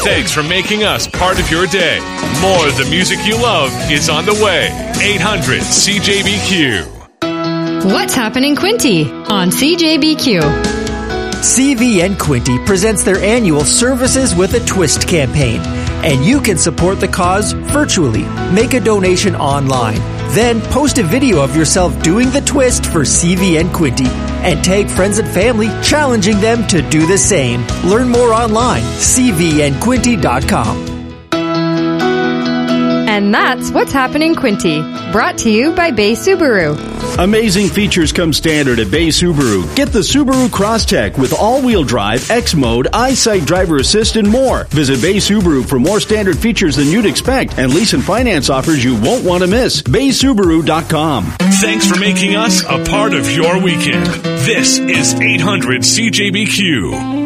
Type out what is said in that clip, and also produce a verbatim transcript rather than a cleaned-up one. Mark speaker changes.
Speaker 1: Thanks for making us part of your day. More of the music you love is on the way. eight hundred C J B Q.
Speaker 2: What's happening, Quinty, on C J B Q?
Speaker 3: C V and Quinty presents their annual Services with a Twist campaign, and you can support the cause virtually. Make a donation online, then post a video of yourself doing the twist for C V and Quinty, and tag friends and family challenging them to do the same. Learn more online, c v and quinty dot com.
Speaker 2: And that's What's Happening, Quinty, brought to you by Bay Subaru.
Speaker 4: Amazing features come standard at Bay Subaru. Get the Subaru Crosstrek with all-wheel drive, X-Mode, EyeSight driver assist, and more. Visit Bay Subaru for more standard features than you'd expect and lease and finance offers you won't want to miss. bay subaru dot com.
Speaker 1: Thanks for making us a part of your weekend. This is eight hundred C J B Q.